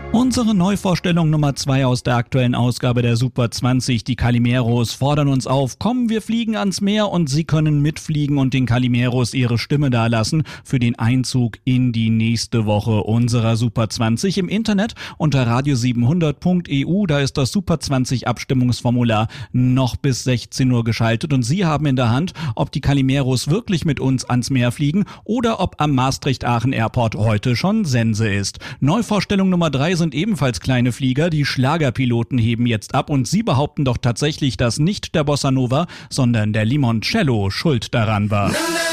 Unsere Neuvorstellung Nummer 2 aus der aktuellen Ausgabe der Super 20, die Calimeros, fordern uns auf, kommen, wir fliegen ans Meer und Sie können mitfliegen und den Calimeros ihre Stimme dalassen für den Einzug in die nächste Woche unserer Super 20 im Internet unter radio700.eu. Da ist das Super 20 Abstimmungsformular noch bis 16 Uhr geschaltet und Sie haben in der Hand, ob die Calimeros wirklich mit uns ans Meer fliegen oder ob am Maastricht-Aachen Airport heute schon Sense ist. Neuvorstellung Nummer 3 sind ebenfalls kleine Flieger. Die Schlagerpiloten heben jetzt ab und sie behaupten doch tatsächlich, dass nicht der Bossa Nova, sondern der Limoncello schuld daran war.